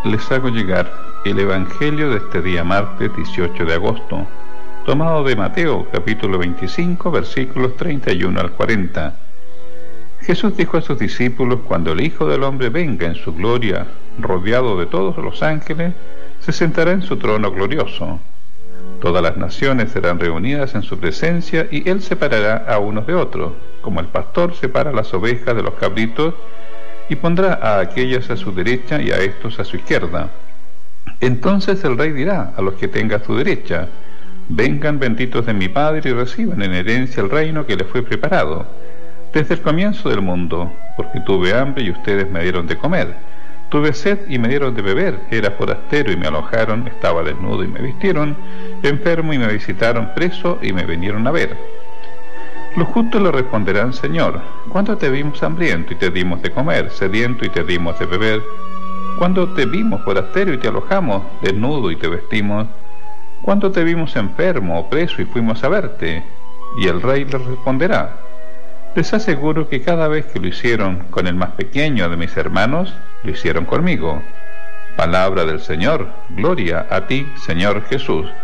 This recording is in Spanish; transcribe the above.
Les hago llegar el Evangelio de este día martes 18 de agosto, tomado de Mateo capítulo 25 versículos 31 al 40. Jesús dijo a sus discípulos: cuando el Hijo del Hombre venga en su gloria, rodeado de todos los ángeles, se sentará en su trono glorioso. Todas las naciones serán reunidas en su presencia y Él separará a unos de otros, como el pastor separa las ovejas de los cabritos, y pondrá a aquellas a su derecha y a estos a su izquierda. Entonces el Rey dirá a los que tenga a su derecha: vengan benditos de mi Padre y reciban en herencia el reino que les fue preparado desde el comienzo del mundo, porque tuve hambre y ustedes me dieron de comer, tuve sed y me dieron de beber, era forastero y me alojaron, estaba desnudo y me vistieron, enfermo y me visitaron, preso y me vinieron a ver. Los justos le responderán: Señor, ¿cuándo te vimos hambriento y te dimos de comer, sediento y te dimos de beber? ¿Cuándo te vimos forastero y te alojamos, desnudo y te vestimos? ¿Cuándo te vimos enfermo o preso y fuimos a verte? Y el Rey les responderá: les aseguro que cada vez que lo hicieron con el más pequeño de mis hermanos, lo hicieron conmigo. Palabra del Señor. Gloria a ti, Señor Jesús.